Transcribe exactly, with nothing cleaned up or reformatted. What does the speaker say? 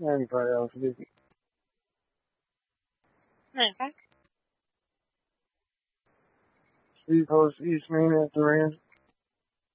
Anybody else, Vicky? Okay. Steve hosts East Main at the Rams.